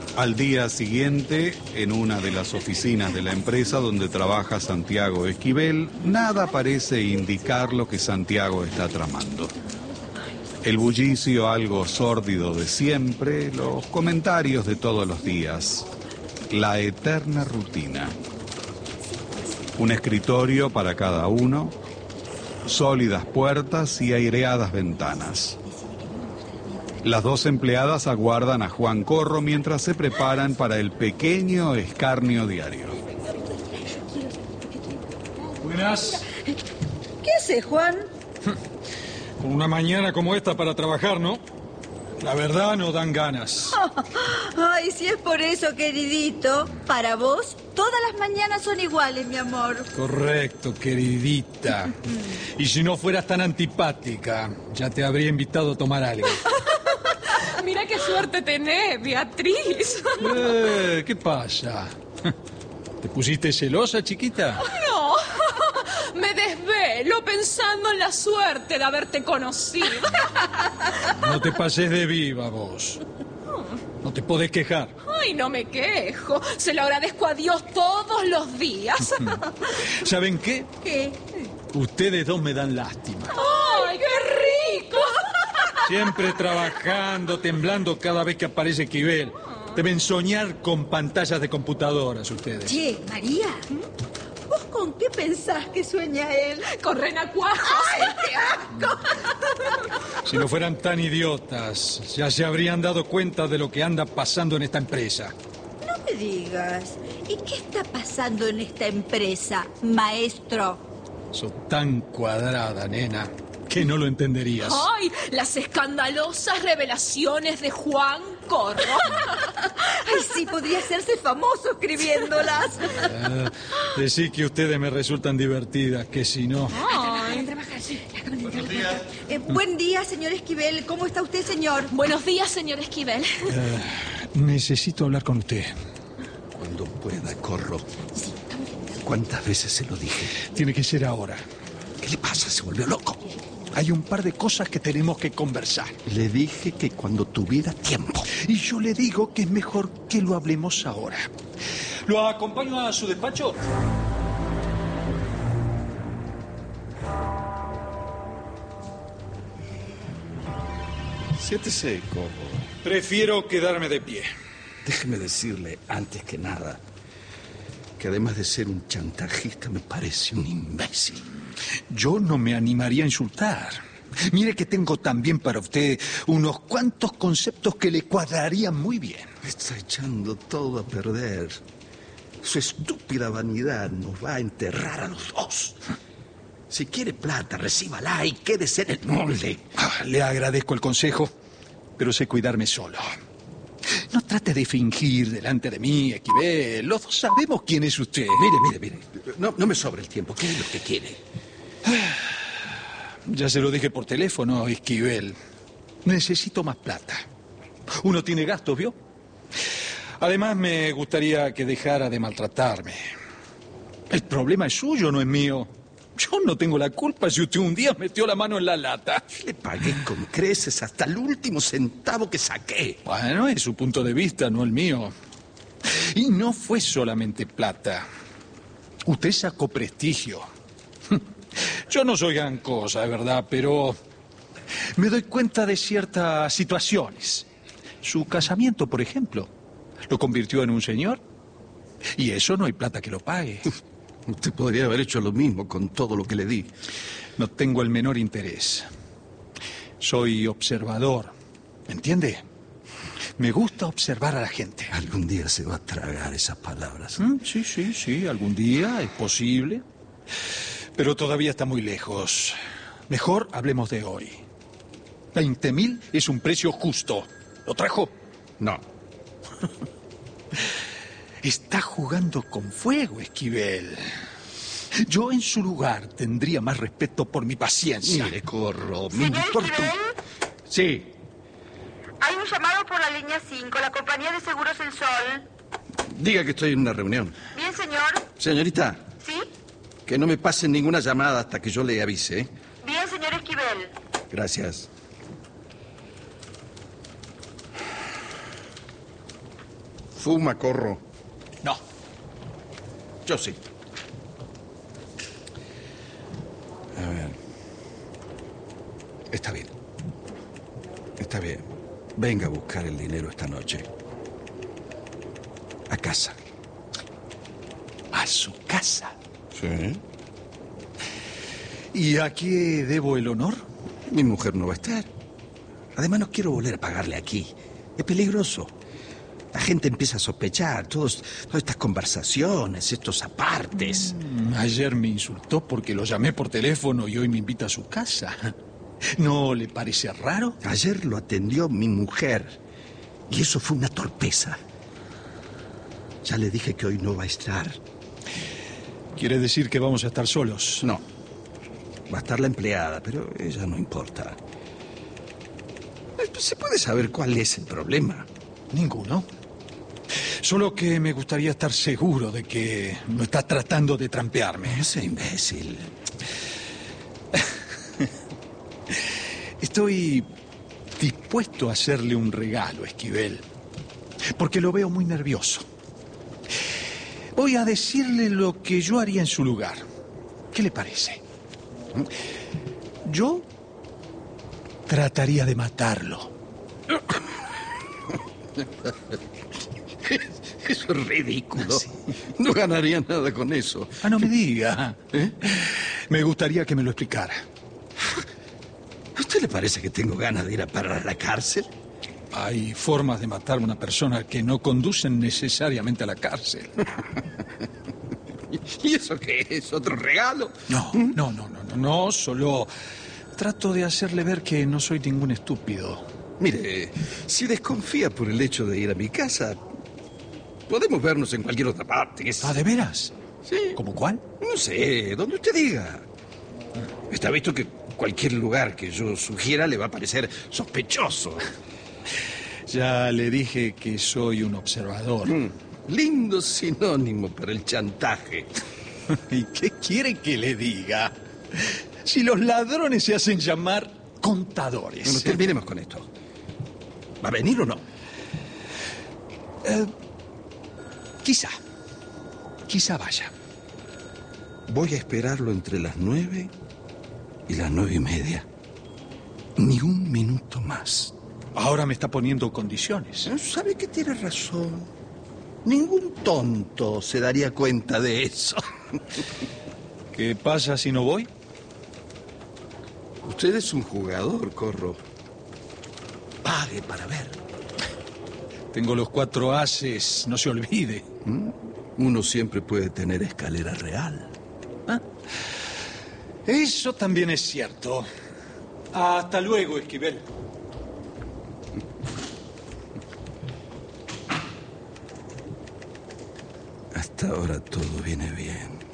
Al día siguiente, en una de las oficinas de la empresa donde trabaja Santiago Esquivel, nada parece indicar lo que Santiago está tramando. El bullicio algo sórdido de siempre, los comentarios de todos los días, la eterna rutina. Un escritorio para cada uno, sólidas puertas y aireadas ventanas. Las dos empleadas aguardan a Juan Corro mientras se preparan para el pequeño escarnio diario. Buenas. ¿Qué hace, Juan? Con una mañana como esta para trabajar, ¿no? La verdad no dan ganas. Ay, si es por eso, queridito. Para vos, todas las mañanas son iguales, mi amor. Correcto, queridita. Y si no fueras tan antipática, ya te habría invitado a tomar algo. Mira qué suerte tenés, Beatriz. ¿Qué pasa? ¿Te pusiste celosa, chiquita? No, me desvelo pensando en la suerte de haberte conocido. No te pases de viva, vos. No te podés quejar. Ay, no me quejo. Se lo agradezco a Dios todos los días. ¿Saben qué? ¿Qué? Ustedes dos me dan lástima. ¡Ay, qué rico! Siempre trabajando, temblando cada vez que aparece Esquivel. Deben soñar con pantallas de computadoras ustedes. Che, María, ¿vos con qué pensás que sueña él? Con renacuajos. ¡Ay, qué asco! Si no fueran tan idiotas, ya se habrían dado cuenta de lo que anda pasando en esta empresa. No me digas. ¿Y qué está pasando en esta empresa, maestro? Sos tan cuadrada, nena, que no lo entenderías. ¡Ay! Las escandalosas revelaciones de Juan Corro. Ay, sí, podría hacerse famoso escribiéndolas. Decí que ustedes me resultan divertidas, que si no... Ay. Buenos días. Buen día, señor Esquivel. ¿Cómo está usted, señor? Buenos días, señor Esquivel. Necesito hablar con usted. Cuando pueda, Corro. ¿Cuántas veces se lo dije? Tiene que ser ahora. ¿Qué le pasa? ¿Se volvió loco? Hay un par de cosas que tenemos que conversar. Le dije que cuando tuviera tiempo. Y yo le digo que es mejor que lo hablemos ahora. ¿Lo acompaño a su despacho? Siéntese, Corro. Prefiero quedarme de pie. Déjeme decirle, antes que nada, que además de ser un chantajista, me parece un imbécil. Yo no me animaría a insultar. Mire que tengo también para usted unos cuantos conceptos que le cuadrarían muy bien. Está echando todo a perder. Su estúpida vanidad nos va a enterrar a los dos. Si quiere plata, recíbala y quédese en el molde. Le agradezco el consejo, pero sé cuidarme solo. No trate de fingir delante de mí, Esquivel. Los dos sabemos quién es usted. Mire. No me sobra el tiempo. ¿Qué es lo que quiere? Ya se lo dije por teléfono, Esquivel. Necesito más plata. Uno tiene gastos, ¿vio? Además, me gustaría que dejara de maltratarme. El problema es suyo, no es mío. Yo no tengo la culpa si usted un día metió la mano en la lata. Le pagué con creces hasta el último centavo que saqué. Bueno, es su punto de vista, no el mío. Y no fue solamente plata. Usted sacó prestigio. Yo no soy gran cosa, es verdad, pero me doy cuenta de ciertas situaciones. Su casamiento, por ejemplo, lo convirtió en un señor. Y eso no hay plata que lo pague. Usted podría haber hecho lo mismo con todo lo que le di. No tengo el menor interés. Soy observador, ¿me entiende? Me gusta observar a la gente. Algún día se va a tragar esas palabras. Sí, algún día es posible. Pero todavía está muy lejos. Mejor hablemos de hoy. 20.000 es un precio justo. ¿Lo trajo? No. Está jugando con fuego, Esquivel. Yo en su lugar tendría más respeto por mi paciencia. Mire, Corro, me Señor importa. Esquivel, Sí. hay un llamado por la línea 5, la compañía de seguros El Sol. Diga que estoy en una reunión. Bien, señor. Señorita, ¿Sí? que no me pasen ninguna llamada hasta que yo le avise. Bien, señor Esquivel. Gracias. Fuma, Corro. No. Yo sí. A ver. Está bien. Está bien. Venga a buscar el dinero esta noche. A casa. ¿A su casa? Sí. ¿Y a qué debo el honor? Mi mujer no va a estar. Además, no quiero volver a pagarle aquí. Es peligroso. La gente empieza a sospechar. Todas estas conversaciones, estos apartes. Ayer me insultó porque lo llamé por teléfono y hoy me invita a su casa. ¿No le parece raro? Ayer lo atendió mi mujer. Y eso fue una torpeza. Ya le dije que hoy no va a estar. ¿Quiere decir que vamos a estar solos? No. Va a estar la empleada, pero ella no importa. ¿Se puede saber cuál es el problema? Ninguno. Solo que me gustaría estar seguro de que no está tratando de trampearme. Ese imbécil. Estoy dispuesto a hacerle un regalo, Esquivel, porque lo veo muy nervioso. Voy a decirle lo que yo haría en su lugar. ¿Qué le parece? Yo trataría de matarlo. Eso es ridículo. Sí. No ganaría nada con eso. Ah, no me diga. Me gustaría que me lo explicara. ¿A usted le parece que tengo ganas de ir a parar a la cárcel? Hay formas de matar a una persona que no conducen necesariamente a la cárcel. ¿Y eso qué es? ¿Otro regalo? No, solo trato de hacerle ver que no soy ningún estúpido. Mire, si desconfía por el hecho de ir a mi casa, podemos vernos en cualquier otra parte. ¿Ah, de veras? Sí. ¿Cómo cuál? No sé, donde usted diga. Está visto que cualquier lugar que yo sugiera le va a parecer sospechoso. Ya le dije que soy un observador. Lindo sinónimo para el chantaje. ¿Y qué quiere que le diga? Si los ladrones se hacen llamar contadores. Bueno, terminemos con esto. ¿Va a venir o no? Quizá vaya. Voy a esperarlo entre las 9 y las 9:30. Ni un minuto más. Ahora me está poniendo condiciones. ¿Sabe que tiene razón? Ningún tonto se daría cuenta de eso. ¿Qué pasa si no voy? Usted es un jugador, Corro. Pague para ver. Tengo los 4 ases, no se olvide. Uno siempre puede tener escalera real. Eso también es cierto. Hasta luego, Esquivel. Hasta ahora todo viene bien.